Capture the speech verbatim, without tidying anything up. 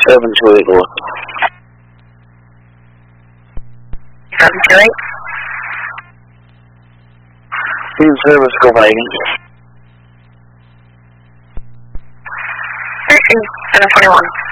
seven two eight Lord. seven two eight. In service, go Viking. thirteen, seven forty-one.